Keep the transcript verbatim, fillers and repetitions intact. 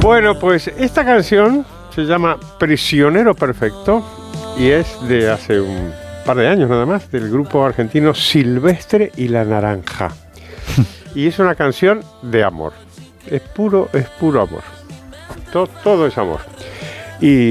Bueno, pues esta canción se llama Prisionero Perfecto y es de hace un par de años nada más, del grupo argentino Silvestre y la Naranja. Y es una canción de amor. Es puro, es puro amor. Todo, todo es amor. Y